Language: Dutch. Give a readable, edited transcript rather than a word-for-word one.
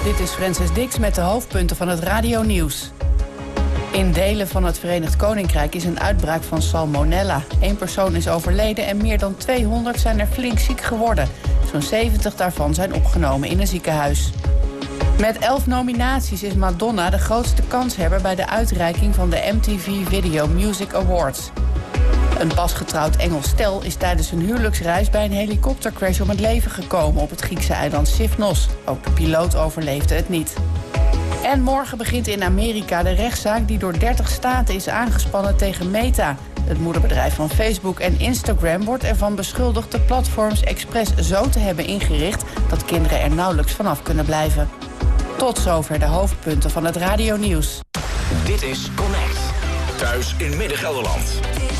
Dit is Francis Dix met de hoofdpunten van het radionieuws. In delen van het Verenigd Koninkrijk is een uitbraak van salmonella. 1 persoon is overleden en meer dan 200 zijn er flink ziek geworden. Zo'n 70 daarvan zijn opgenomen in een ziekenhuis. Met 11 nominaties is Madonna de grootste kanshebber bij de uitreiking van de MTV Video Music Awards. Een pasgetrouwd Engels stel is tijdens een huwelijksreis bij een helikoptercrash om het leven gekomen op het Griekse eiland Sifnos. Ook de piloot overleefde het niet. En morgen begint in Amerika de rechtszaak die door 30 staten is aangespannen tegen Meta. Het moederbedrijf van Facebook en Instagram wordt ervan beschuldigd de platforms expres zo te hebben ingericht dat kinderen er nauwelijks vanaf kunnen blijven. Tot zover de hoofdpunten van het radionieuws. Dit is Connect. Thuis in Midden-Gelderland.